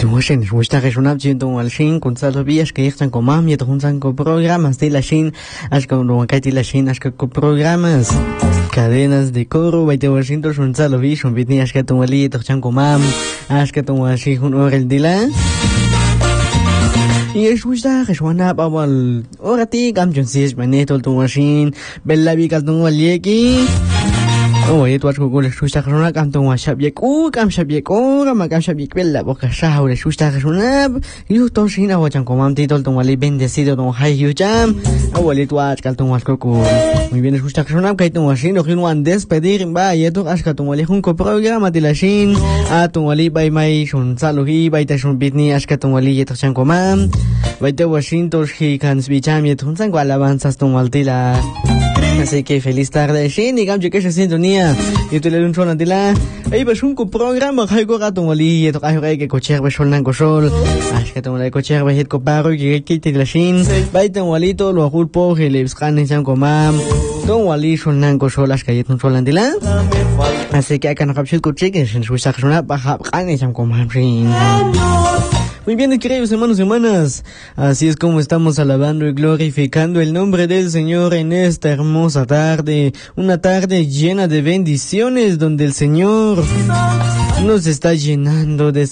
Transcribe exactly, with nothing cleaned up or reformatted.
Tumushin, Wishta Shunab, Jinton Alshin, Gonzalo Villas, que están con Mami, Tonzan con programas de la Shin, Ashka Roncati la Shin, Ashka con programas, cadenas de coro, Baite Washington, Gonzalo Villas, un Bitni, Ashka Tonali, Tochan con Mam, Ashka Tomashi, un Orel Dila. Y es Wishta, Shwanab, Awal, Orati, Gamjon Sis, Maneto, Tomashin, Bella Vical Tonalieki. Oh, itu aku gula susah kerana kam tu masih biak, oh kam syabiak, oh kam kam syabiak bela, bukan sah oleh susah kerana, itu tu sih nak macam komam tidur tu wali bendecido tu hai hujam, oh itu aku tu masuk ku, muy bien susah kerana kait tu masih nak kinuan despedir, ba, itu aku tu wali hunko programa di lasin, ah tu wali bay mai shun saluhi, bay ta shun bitni, aku tu wali itu macam komam, bay tu Washington sih kan sebijam itu hunsan ku alabanzas tu wali la. Así que feliz tarde, Shin, y Gamji que se sintonía. Y tú le un chona de la. Ahí vas un programa, hay que gato molí, y toca hay que cocher, ves sol nango sol. Ay, que tengo la cocher, ves el coparo, y que te la Shin. Baita molito, lo agulpo, que le buscan en San Comam. Don Wally sol nango sol, las calles un sol de la. Así que hay que no captar coche, que se nos saca una baja, en San Comam, Shin. Muy bien, queridos hermanos y hermanas, así es como estamos alabando y glorificando el nombre del Señor en esta hermosa tarde, una tarde llena de bendiciones donde el Señor nos está llenando de